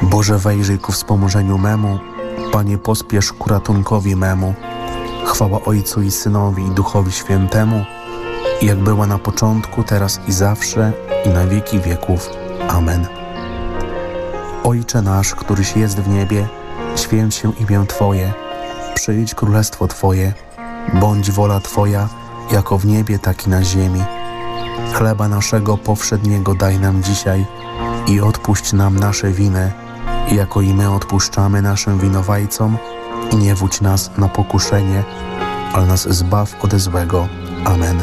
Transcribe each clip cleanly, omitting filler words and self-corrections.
Boże, wejrzyj ku wspomożeniu memu, Panie, pospiesz ku ratunkowi memu. Chwała Ojcu i Synowi i Duchowi Świętemu, jak była na początku, teraz i zawsze, i na wieki wieków. Amen. Ojcze nasz, któryś jest w niebie, święć się imię Twoje, przyjdź królestwo Twoje, bądź wola Twoja, jako w niebie, tak i na ziemi. Chleba naszego powszedniego daj nam dzisiaj i odpuść nam nasze winy, jako i my odpuszczamy naszym winowajcom, i nie wódź nas na pokuszenie, ale nas zbaw ode złego. Amen.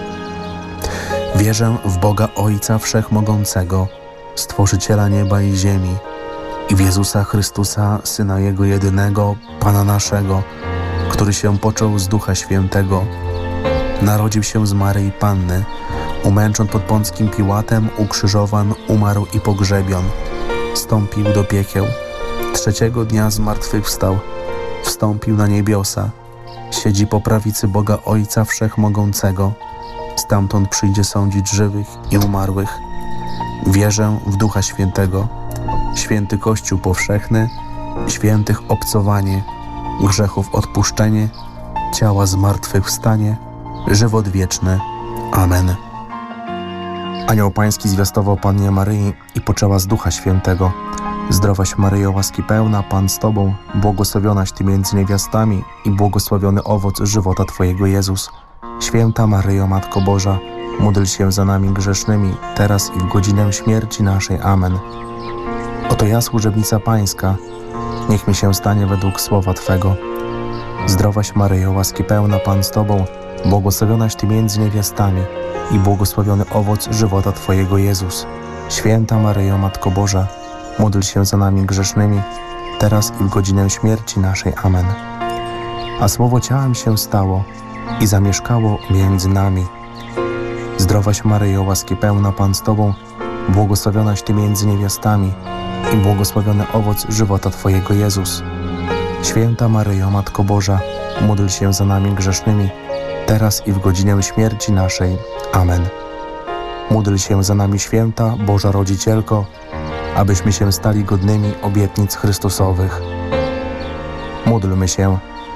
Wierzę w Boga Ojca Wszechmogącego, Stworzyciela nieba i ziemi, i w Jezusa Chrystusa, Syna Jego jedynego, Pana naszego, który się począł z Ducha Świętego, narodził się z Maryi Panny, umęczon pod Pąckim Piłatem, ukrzyżowan, umarł i pogrzebion, wstąpił do piekieł, trzeciego dnia zmartwychwstał, wstąpił na niebiosa, siedzi po prawicy Boga Ojca Wszechmogącego, stamtąd przyjdzie sądzić żywych i umarłych. Wierzę w Ducha Świętego, święty Kościół powszechny, świętych obcowanie, grzechów odpuszczenie, ciała zmartwychwstanie, żywot wieczny. Amen. Anioł Pański zwiastował Pannie Maryi i poczęła z Ducha Świętego. Zdrowaś Maryjo, łaski pełna, Pan z Tobą, błogosławionaś Ty między niewiastami i błogosławiony owoc żywota Twojego Jezus. Święta Maryjo, Matko Boża, módl się za nami grzesznymi, teraz i w godzinę śmierci naszej. Amen. Oto ja, służebnica Pańska, niech mi się stanie według słowa Twego. Zdrowaś Maryjo, łaski pełna, Pan z Tobą, błogosławionaś Ty między niewiastami i błogosławiony owoc żywota Twojego Jezus. Święta Maryjo, Matko Boża, módl się za nami grzesznymi, teraz i w godzinę śmierci naszej. Amen. A Słowo ciałem się stało i zamieszkało między nami. Zdrowaś Maryjo, łaski pełna, Pan z Tobą, błogosławionaś Ty między niewiastami i błogosławiony owoc żywota Twojego Jezus. Święta Maryjo, Matko Boża, módl się za nami grzesznymi, teraz i w godzinę śmierci naszej. Amen. Módl się za nami, święta Boża Rodzicielko, abyśmy się stali godnymi obietnic Chrystusowych. Módlmy się.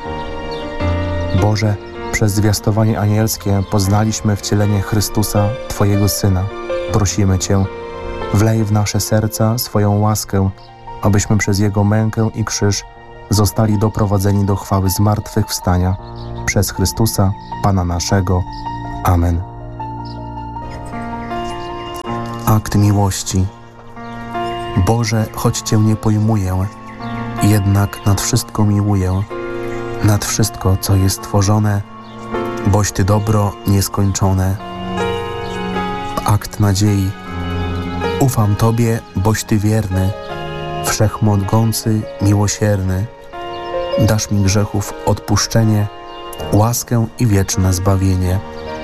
Boże, przez zwiastowanie anielskie poznaliśmy wcielenie Chrystusa, Twojego Syna. Prosimy Cię, wlej w nasze serca swoją łaskę, abyśmy przez Jego mękę i krzyż zostali doprowadzeni do chwały zmartwychwstania. Przez Chrystusa, Pana naszego. Amen. Akt miłości. Boże, choć Cię nie pojmuję, jednak nad wszystko miłuję, nad wszystko, co jest tworzone, boś Ty dobro nieskończone. Akt nadziei. Ufam Tobie, boś Ty wierny, wszechmogący, miłosierny. Dasz mi grzechów odpuszczenie, łaskę i wieczne zbawienie.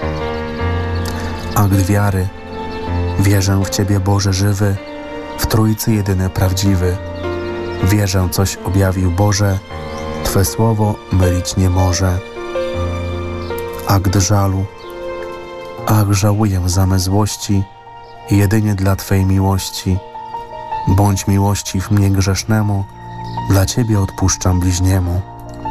Akt wiary. Wierzę w Ciebie, Boże żywy, w Trójcy jedyny prawdziwy. Wierzę, coś objawił Boże, Twe słowo mylić nie może. Akt żalu. Ach, żałuję za me złości, jedynie dla Twej miłości. Bądź miłościw mnie grzesznemu, dla Ciebie odpuszczam bliźniemu.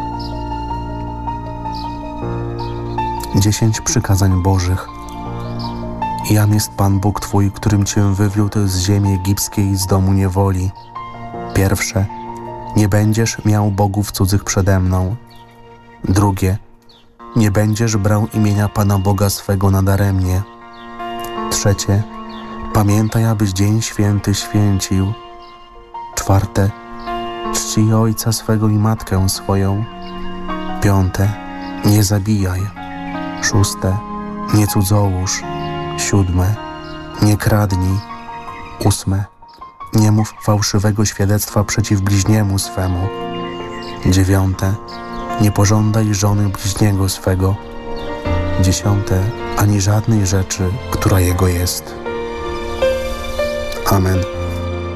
10 przykazań Bożych. Jam jest Pan Bóg Twój, którym Cię wywiódł z ziemi egipskiej, z domu niewoli. Pierwsze. Nie będziesz miał bogów cudzych przede mną. Drugie. Nie będziesz brał imienia Pana Boga swego nadaremnie. Trzecie. Pamiętaj, abyś dzień święty święcił. Czwarte. Czcij ojca swego i matkę swoją. Piąte. Nie zabijaj. Szóste. Nie cudzołóż. Siódme. Nie kradnij. Ósme. Nie mów fałszywego świadectwa przeciw bliźniemu swemu. Dziewiąte. Nie pożądaj żony bliźniego swego. Dziesiąte. Ani żadnej rzeczy, która jego jest. Amen.